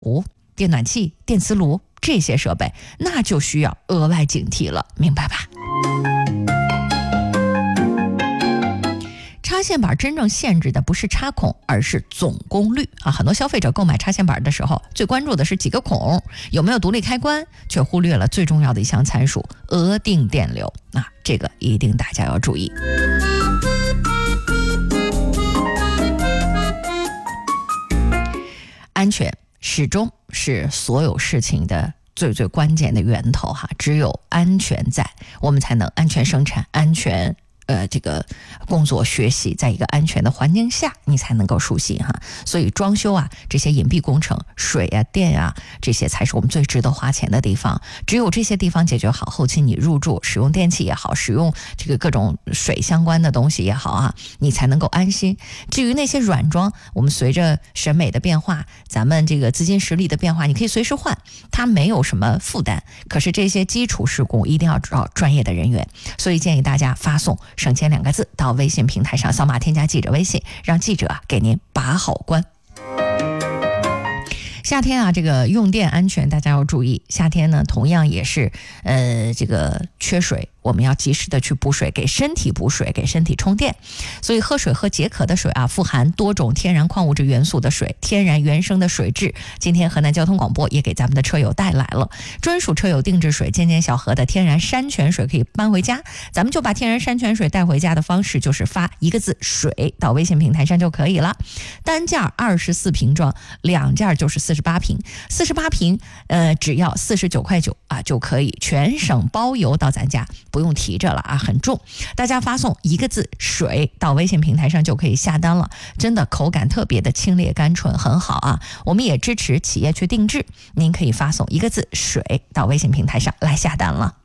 电暖气、电磁炉这些设备，那就需要额外警惕了，明白吧？插线板真正限制的不是插孔，而是总功率啊！很多消费者购买插线板的时候，最关注的是几个孔有没有独立开关，却忽略了最重要的一项参数——额定电流啊！这个一定大家要注意。安全始终是所有事情的最关键的源头哈！只有安全在，我们才能安全生产、安全这个工作学习，在一个安全的环境下，你才能够舒心哈。所以装修啊，这些隐蔽工程，水啊、电啊，这些才是我们最值得花钱的地方。只有这些地方解决好，后期你入住使用电器也好，使用这个各种水相关的东西也好啊，你才能够安心。至于那些软装，我们随着审美的变化，咱们这个资金实力的变化，你可以随时换，它没有什么负担。可是这些基础施工一定要找专业的人员，所以建议大家发送省钱2个字到微信平台上，扫码添加记者微信，让记者给您把好关。夏天啊，这个用电安全大家要注意。夏天呢，同样也是这个缺水，我们要及时的去补水，给身体补水，给身体充电。所以喝水喝解渴的水啊，富含多种天然矿物质元素的水，天然原生的水质。今天河南交通广播也给咱们的车友带来了专属车友定制水，尖小盒的天然山泉水可以搬回家。咱们就把天然山泉水带回家的方式就是发1个字水到微信平台上就可以了。单件24瓶装，2件就是48瓶，48瓶只要49.9块啊就可以，全省包邮到咱家，不用提着了啊，很重。大家发送1个字水到微信平台上就可以下单了，真的口感特别的清冽甘醇，很好啊。我们也支持企业去定制，您可以发送1个字水到微信平台上来下单了。